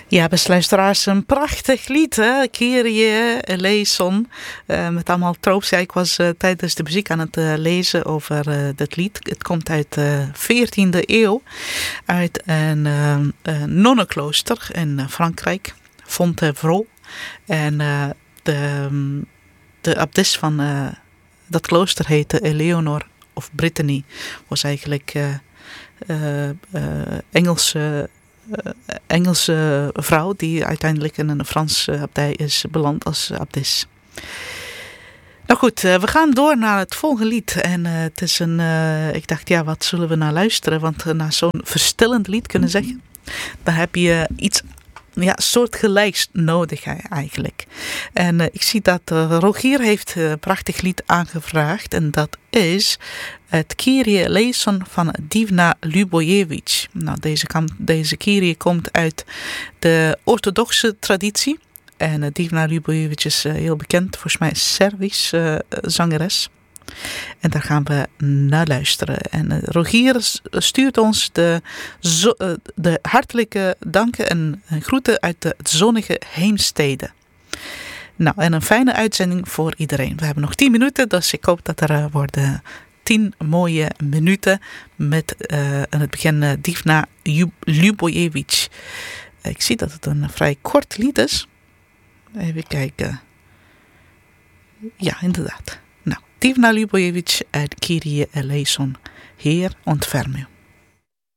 Ja, beste luisteraars, een prachtig lied, hè? Kyrie eleison. Met allemaal tropes. Ja, ik was tijdens de muziek aan het lezen over dat lied. Het komt uit de 14e eeuw. Uit een nonnenklooster in Frankrijk. Fontevraud. En de abdis van dat klooster heette Eleonore of Brittany. Was eigenlijk Engelse vrouw die uiteindelijk in een Franse abdij is beland als abdis. Nou goed, we gaan door naar het volgende lied. En het is ik dacht, ja, wat zullen we nou luisteren? Want na zo'n verstellend lied kunnen zeggen, dan heb je iets soortgelijks nodig eigenlijk. En ik zie dat Rogier heeft een prachtig lied aangevraagd. En dat is het Kyrie eleison van Divna Ljubojevic. Nou, deze Kyrie komt uit de orthodoxe traditie. En Divna Ljubojevic is heel bekend, volgens mij Servisch zangeres. En daar gaan we naar luisteren. En Rogier stuurt ons de hartelijke danken en groeten uit de zonnige Heemstede. Nou, en een fijne uitzending voor iedereen. We hebben nog 10 minuten, dus ik hoop dat er worden 10 mooie minuten met aan het begin Divna Ljubojevic. Ik zie dat het een vrij kort lied is. Even kijken. Ja, inderdaad. Nou, Divna Ljubojevic uit Kyrie eleison. Heer, ontferm u.